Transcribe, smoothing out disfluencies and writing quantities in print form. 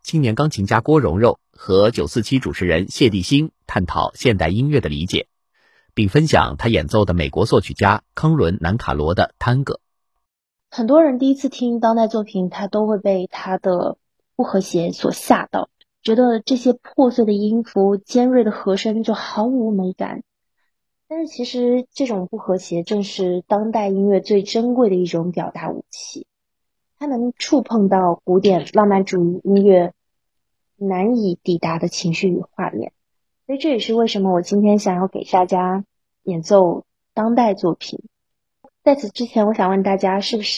青年钢琴家郭蓉蓉和947主持人谢帝星探讨现代音乐的理解，并分享他演奏的美国作曲家康伦南卡罗的探戈。 很多人第一次听当代作品，他都会被他的不和谐所吓到，觉得这些破碎的音符、尖锐的和声就毫无美感。但是其实这种不和谐正是当代音乐最珍贵的一种表达武器，它能触碰到古典浪漫主义音乐难以抵达的情绪与画面。所以这也是为什么我今天想要给大家演奏当代作品。在此之前，我想问大家，是不是